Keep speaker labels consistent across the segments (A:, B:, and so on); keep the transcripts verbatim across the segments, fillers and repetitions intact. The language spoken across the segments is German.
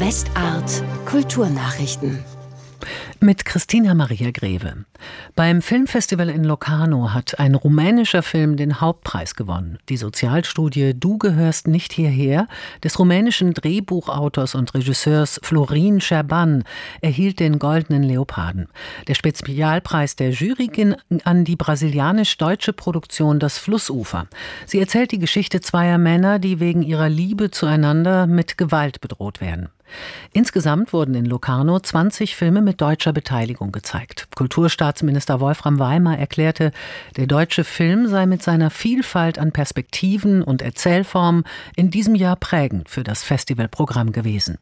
A: Westart Kulturnachrichten.
B: Mit Christina Maria Greve. Beim Filmfestival in Locarno hat ein rumänischer Film den Hauptpreis gewonnen. Die Sozialstudie Du gehörst nicht hierher des rumänischen Drehbuchautors und Regisseurs Florin Șerban erhielt den Goldenen Leoparden. Der Spezialpreis der Jury ging an die brasilianisch-deutsche Produktion Das Flussufer. Sie erzählt die Geschichte zweier Männer, die wegen ihrer Liebe zueinander mit Gewalt bedroht werden. Insgesamt wurden in Locarno zwanzig Filme mit deutscher Beteiligung gezeigt. Kulturstaatsminister Wolfram Weimer erklärte, der deutsche Film sei mit seiner Vielfalt an Perspektiven und Erzählformen in diesem Jahr prägend für das Festivalprogramm gewesen.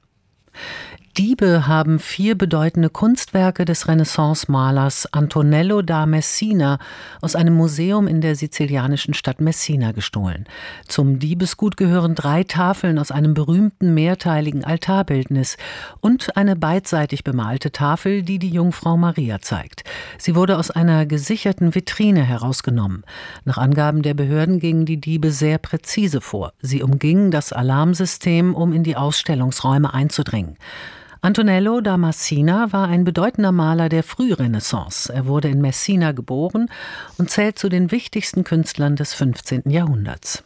B: Diebe haben vier bedeutende Kunstwerke des Renaissance-Malers Antonello da Messina aus einem Museum in der sizilianischen Stadt Messina gestohlen. Zum Diebesgut gehören drei Tafeln aus einem berühmten mehrteiligen Altarbildnis und eine beidseitig bemalte Tafel, die die Jungfrau Maria zeigt. Sie wurde aus einer gesicherten Vitrine herausgenommen. Nach Angaben der Behörden gingen die Diebe sehr präzise vor. Sie umgingen das Alarmsystem, um in die Ausstellungsräume einzudringen. Antonello da Messina war ein bedeutender Maler der Frührenaissance. Er wurde in Messina geboren und zählt zu den wichtigsten Künstlern des fünfzehnten Jahrhunderts.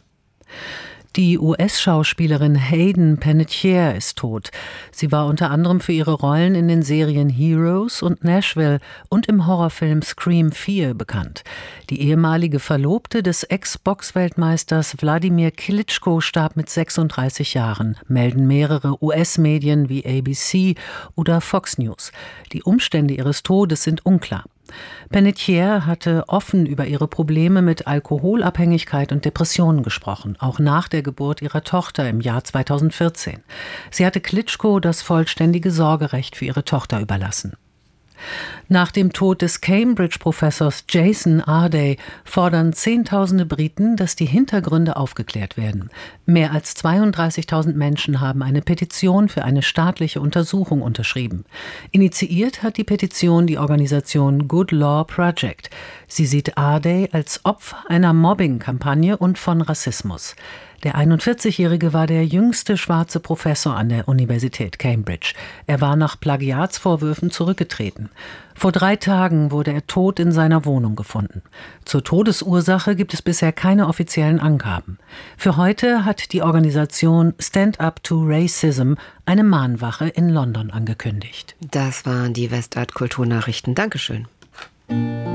B: Die U S-Schauspielerin Hayden Panettiere ist tot. Sie war unter anderem für ihre Rollen in den Serien Heroes und Nashville und im Horrorfilm Scream vier bekannt. Die ehemalige Verlobte des Ex-Boxweltmeisters Wladimir Klitschko starb mit sechsunddreißig Jahren, melden mehrere U S-Medien wie A B C oder Fox News. Die Umstände ihres Todes sind unklar. Panettiere hatte offen über ihre Probleme mit Alkoholabhängigkeit und Depressionen gesprochen, auch nach der Geburt ihrer Tochter im Jahr zweitausendvierzehn. Sie hatte Klitschko das vollständige Sorgerecht für ihre Tochter überlassen. Nach dem Tod des Cambridge-Professors Jason Arday fordern Zehntausende Briten, dass die Hintergründe aufgeklärt werden. Mehr als zweiunddreißigtausend Menschen haben eine Petition für eine staatliche Untersuchung unterschrieben. Initiiert hat die Petition die Organisation Good Law Project. Sie sieht Arday als Opfer einer Mobbing-Kampagne und von Rassismus. Der einundvierzigjährige war der jüngste schwarze Professor an der Universität Cambridge. Er war nach Plagiatsvorwürfen zurückgetreten. Vor drei Tagen wurde er tot in seiner Wohnung gefunden. Zur Todesursache gibt es bisher keine offiziellen Angaben. Für heute hat die Organisation Stand Up to Racism eine Mahnwache in London angekündigt.
A: Das waren die Westart Kulturnachrichten. Dankeschön.